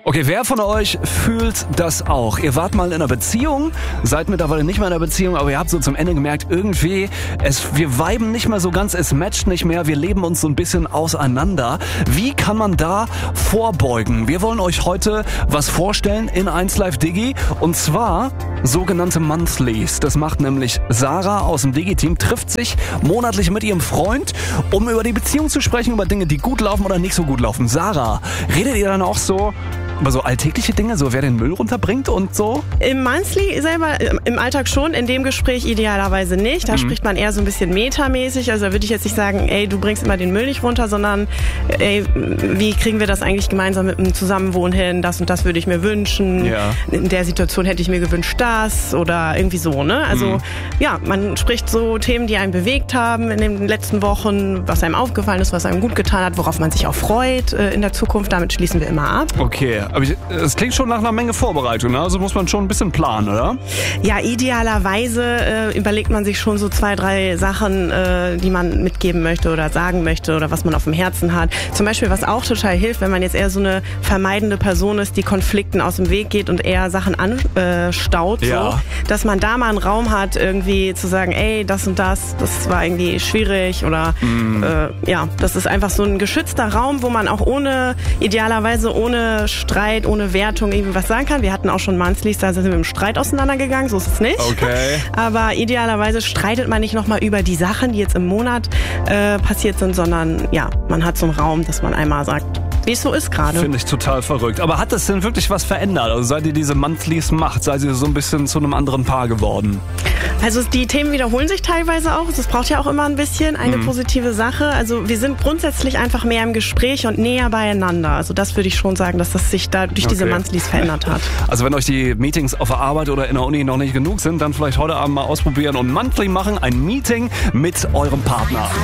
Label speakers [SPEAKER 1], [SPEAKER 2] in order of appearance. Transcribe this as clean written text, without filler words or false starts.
[SPEAKER 1] Okay, wer von euch fühlt das auch? Ihr wart mal in einer Beziehung, seid mittlerweile nicht mehr in einer Beziehung, aber ihr habt so zum Ende gemerkt, irgendwie, wir viben nicht mehr so ganz, es matcht nicht mehr, wir leben uns so ein bisschen auseinander. Wie kann man da vorbeugen? Wir wollen euch heute was vorstellen in 1Live Digi, und zwar sogenannte Monthlies. Das macht nämlich Sarah aus dem Digi-Team, trifft sich monatlich mit ihrem Freund, um über die Beziehung zu sprechen, über Dinge, die gut laufen oder nicht so gut laufen. Sarah, redet ihr dann auch so über so alltägliche Dinge, so wer den Müll runterbringt und so?
[SPEAKER 2] Im Monthly selber, im Alltag schon, in dem Gespräch idealerweise nicht. Da spricht man eher so ein bisschen metamäßig. Also da würde ich jetzt nicht sagen, ey, du bringst immer den Müll nicht runter, sondern ey, wie kriegen wir das eigentlich gemeinsam mit einem Zusammenwohnen hin? Das und das würde ich mir wünschen. Ja. In der Situation hätte ich mir gewünscht das oder irgendwie so, ne? Also ja, man spricht so Themen, die einen bewegt haben in den letzten Wochen, was einem aufgefallen ist, was einem gut getan hat, worauf man sich auch freut in der Zukunft. Damit schließen wir immer ab.
[SPEAKER 1] Okay. Aber es klingt schon nach einer Menge Vorbereitung, ne? Also muss man schon ein bisschen planen, oder?
[SPEAKER 2] Ja, idealerweise überlegt man sich schon so 2, 3 Sachen, die man mitgeben möchte oder sagen möchte oder was man auf dem Herzen hat. Zum Beispiel, was auch total hilft, wenn man jetzt eher so eine vermeidende Person ist, die Konflikten aus dem Weg geht und eher Sachen anstaut, so, dass man da mal einen Raum hat, irgendwie zu sagen, ey, das und das war irgendwie schwierig oder ja, das ist einfach so ein geschützter Raum, wo man auch idealerweise ohne Streit, ohne Wertung irgendwie was sagen kann. Wir hatten auch schon Monthlies, da sind wir im Streit auseinandergegangen, so ist es nicht.
[SPEAKER 1] Okay.
[SPEAKER 2] Aber idealerweise streitet man nicht nochmal über die Sachen, die jetzt im Monat passiert sind, sondern ja, man hat so einen Raum, dass man einmal sagt, wie es so ist gerade.
[SPEAKER 1] Finde ich total verrückt. Aber hat das denn wirklich was verändert? Also seit ihr diese Monthlies macht, seid ihr so ein bisschen zu einem anderen Paar geworden?
[SPEAKER 2] Also die Themen wiederholen sich teilweise auch. Es braucht ja auch immer ein bisschen eine positive Sache. Also wir sind grundsätzlich einfach mehr im Gespräch und näher beieinander. Also das würde ich schon sagen, dass das sich da durch diese Monthlies verändert hat.
[SPEAKER 1] Also wenn euch die Meetings auf der Arbeit oder in der Uni noch nicht genug sind, dann vielleicht heute Abend mal ausprobieren und Monthly machen. Ein Meeting mit eurem Partner.